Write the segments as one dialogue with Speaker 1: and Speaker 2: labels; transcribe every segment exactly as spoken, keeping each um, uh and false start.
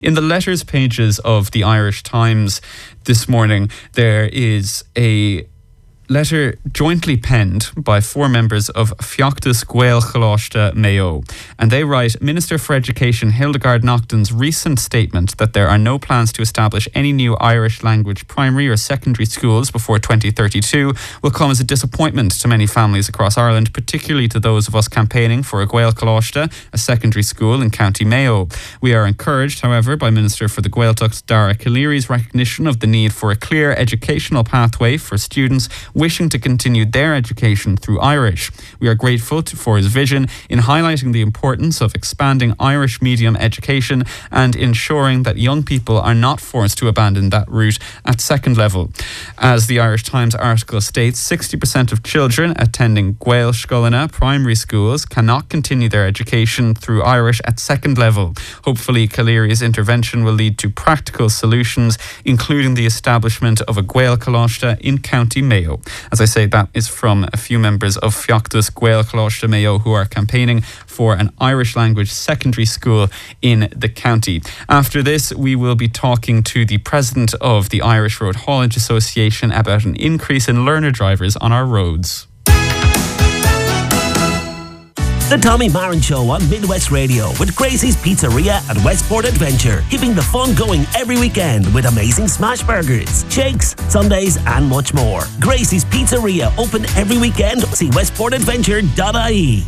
Speaker 1: In the letters pages of the Irish Times this morning, there is a letter jointly penned by four members of Feachtas Gael Choláiste Mayo. And they write, Minister for Education Hildegard Naughton's recent statement that there are no plans to establish any new Irish language primary or secondary schools before twenty thirty-two will come as a disappointment to many families across Ireland, particularly to those of us campaigning for a Gael Choláiste, a secondary school in County Mayo. We are encouraged, however, by Minister for the Gaeltacht Dara Calleary's recognition of the need for a clear educational pathway for students wishing to continue their education through Irish. We are grateful to, for his vision in highlighting the importance of expanding Irish medium education and ensuring that young people are not forced to abandon that route at second level. As the Irish Times article states, sixty percent of children attending Gael Scoilna primary schools cannot continue their education through Irish at second level. Hopefully, Calleary's intervention will lead to practical solutions, including the establishment of a Gael Choláiste in County Mayo. As I say, that is from a few members of Feachtas Gael Choláiste Mayo who are campaigning for an Irish language secondary school in the county. After this, we will be talking to the president of the Irish Road Haulage Association about an increase in learner drivers on our roads.
Speaker 2: The Tommy Marin Show on Midwest Radio with Gracie's Pizzeria at Westport Adventure, keeping the fun going every weekend with amazing smash burgers, shakes, sundaes and much more. Gracie's Pizzeria, open every weekend. See westport adventure dot I E.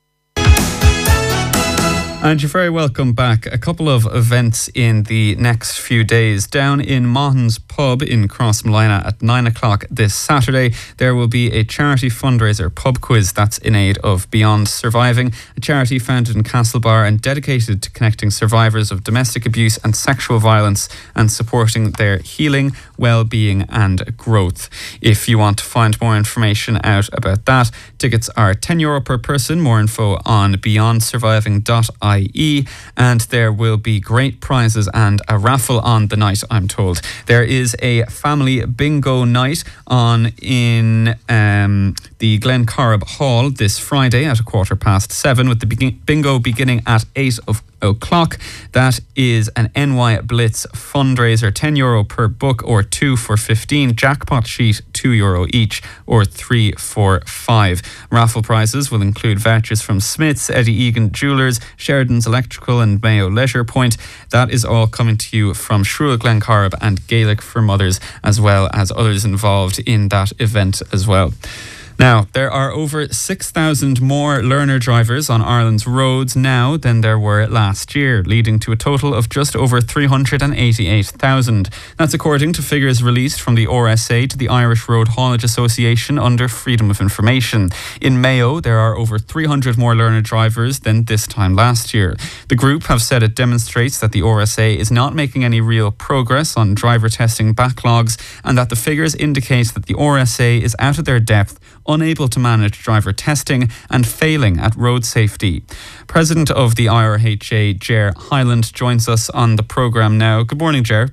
Speaker 1: And you're very welcome back. A couple of events in the next few days. Down in Mahon's Pub in Crossmolina at nine o'clock this Saturday, there will be a charity fundraiser pub quiz that's in aid of Beyond Surviving, a charity founded in Castlebar and dedicated to connecting survivors of domestic abuse and sexual violence and supporting their healing, well-being and growth. If you want to find more information out about that, tickets are ten euro per person. More info on beyond surviving dot I E, and there will be great prizes and a raffle on the night, I'm told. There is a family bingo night on in um, the Glencorrib Hall this Friday at a quarter past seven, with the begin- bingo beginning at eight o'clock. That is an N Y Blitz fundraiser, ten euro per book or two for fifteen. Jackpot sheet, two euro each or three for five. Raffle prizes will include vouchers from Smith's, Eddie Egan Jewelers, Sheridan's Electrical and Mayo Leisure Point. That is all coming to you from Shrule Glencorrib and Gaelic for Mothers, as well as others involved in that event as well. Now, there are over six thousand more learner drivers on Ireland's roads now than there were last year, leading to a total of just over three hundred eighty-eight thousand. That's according to figures released from the R S A to the Irish Road Haulage Association under Freedom of Information. In Mayo, there are over three hundred more learner drivers than this time last year. The group have said it demonstrates that the R S A is not making any real progress on driver testing backlogs, and that the figures indicate that the R S A is out of their depth, unable to manage driver testing and failing at road safety. President of the I R H A, Ger Hyland, joins us on the programme now. Good morning, Ger.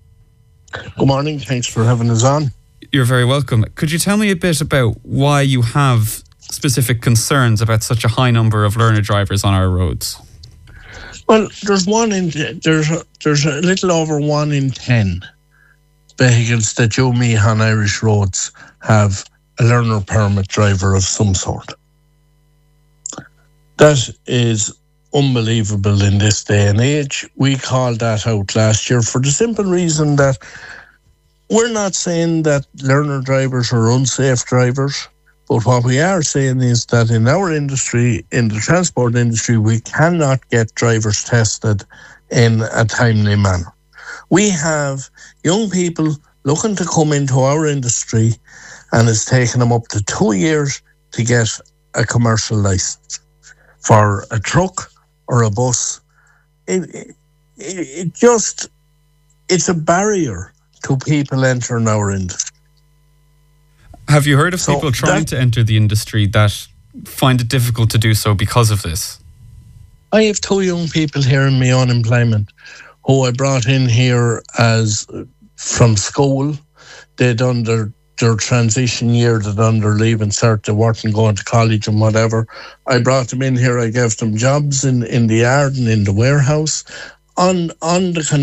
Speaker 3: Good morning. Thanks for having us on.
Speaker 1: You're very welcome. Could you tell me a bit about why you have specific concerns about such a high number of learner drivers on our roads?
Speaker 3: Well, there's one in there's a, there's a little over one in ten vehicles that you me on Irish roads have a learner permit driver of some sort. That is unbelievable in this day and age. We called that out last year for the simple reason that we're not saying that learner drivers are unsafe drivers, but what we are saying is that in our industry, in the transport industry, we cannot get drivers tested in a timely manner. We have young people looking to come into our industry, and it's taken them up to two years to get a commercial licence for a truck or a bus. It, it, it just, it's a barrier to people entering our industry.
Speaker 1: Have you heard of
Speaker 3: so
Speaker 1: people trying
Speaker 3: that,
Speaker 1: to enter the industry that find it difficult to do so because of this?
Speaker 3: I have two young people here in my unemployment who I brought in here as from school. They done their their transition year, they done their leave and start to work and going to college and whatever. I brought them in here, I gave them jobs in, in the yard and in the warehouse. on on the